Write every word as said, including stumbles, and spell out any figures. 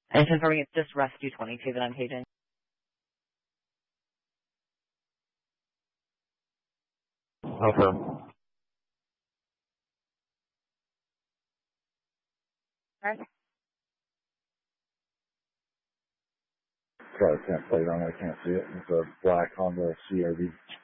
And confirming it's just Rescue twenty-two that I'm paging. Okay. Alright. Sorry, I can't play it on it. I can't see it. It's a black Honda C R V.